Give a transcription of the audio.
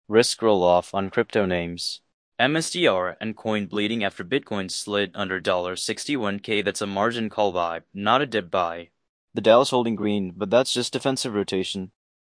Risk roll-off on crypto names. MSTR and coin bleeding after Bitcoin slid under $61K. That's a margin call buy, not a dip buy. The Dow is holding green, but that's just defensive rotation.